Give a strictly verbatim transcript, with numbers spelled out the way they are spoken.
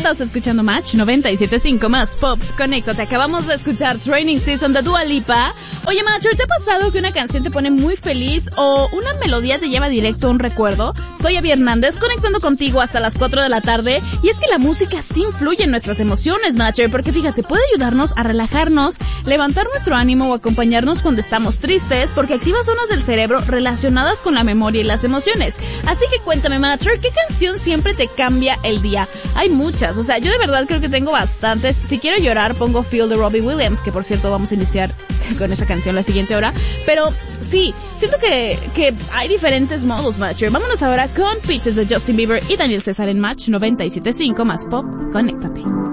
Estás escuchando Match noventa y siete punto cinco más Pop. Conéctate. Acabamos de escuchar Training Season de Dua Lipa. Oye, Match, ¿te ha pasado que una canción te pone muy feliz o una melodía te lleva directo a un recuerdo? Soy Abby Hernández, conectando contigo hasta las cuatro de la tarde. Y es que la música sí influye en nuestras emociones, Matcher, porque fíjate, puede ayudarnos a relajarnos, levantar nuestro ánimo o acompañarnos cuando estamos tristes, porque activa zonas del cerebro relacionadas con la memoria y las emociones. Así que cuéntame, Matcher, ¿qué canción siempre te cambia el día? Hay muchas, o sea, yo de verdad creo que tengo bastantes. Si quiero llorar, pongo Feel de Robbie Williams, que por cierto vamos a iniciar con esta canción la siguiente hora. Pero sí, siento que, que hay diferentes modos, Matcher. Vámonos ahora con Peaches de Justin Bieber y Daniel César en Match noventa y siete punto cinco más Pop. Conéctate.